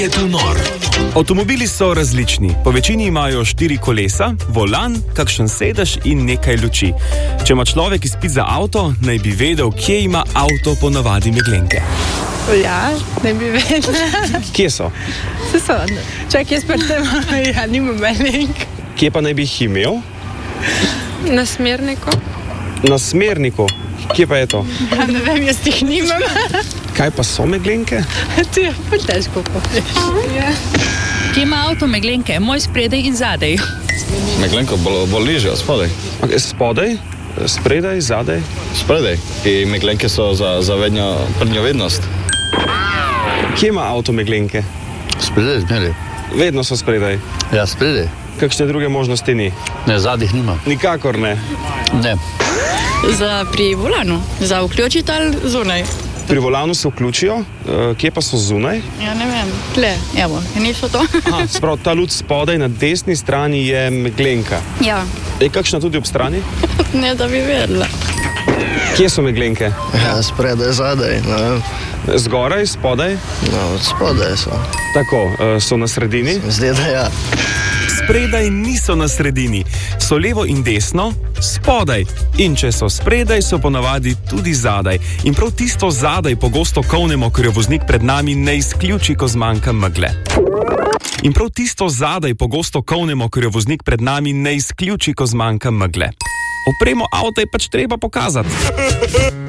Je tu nor. Avtomobili so različni. Po večini imajo 4 kolesa, volan, kakšen sedež in nekaj luči. Če ima človek izpit za avto, naj bi vedel, kje ima avto po navadi meglenke. Ja, ne bi vedela. Kje so? Se so. Čak, jaz pa tem, ja, nimam meglenk. Kje pa naj bi jih imel? Na smerniku. Na smerniku. Kje pa je to? Ja, ne vem, jaz jih nimam. Kaj pa so meglenke? To je pa težko povedati. Ja. Kje ima avto meglenke? Moj spredaj in zadaj. Meglenko bolj ližje, spodaj. Okay, spodaj, spredaj, zadaj? Spredaj. I meglenke so za prednjo vednost. Kje ima avto meglenke? Spredaj, zmeraj. Vedno so spredaj. Ja, spredaj. Kakšne druge možnosti ni? Ne, zadnjih nima. Nikakor ne. Ne. Pri volanu. Za vključiti ali zunaj? Pri volanu se vključijo, kje pa so zunaj? Ja, ne vem. Tle, evo, niso to. Aha, sprav, ta luč spodaj na desni strani je meglenka. Ja. Je kakšna tudi ob strani? Ne, da bi vedela. Kje so meglenke? Ja, spredaj, zadaj, ne vem. Zgoraj, spodaj? No, spodaj so. Tako, so na sredini? Zdaj, da ja. Spredaj niso na sredini, so levo in desno, spodaj. In če so spredaj, so ponavadi tudi zadaj. In prav tisto zadaj pogosto kolnemo, ker jo voznik pred nami ne izključi, ko zmanjka megle. In prav tisto zadaj pogosto kolnemo, ker jo voznik pred nami ne izključi, ko zmanjka megle. Opremo avta je pač treba pokazati.